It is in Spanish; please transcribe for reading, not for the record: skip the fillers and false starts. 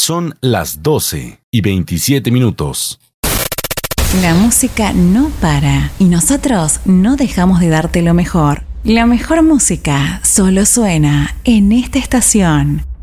Son las 12:27. La música no para y nosotros no dejamos de darte lo mejor. La mejor música solo suena en esta estación.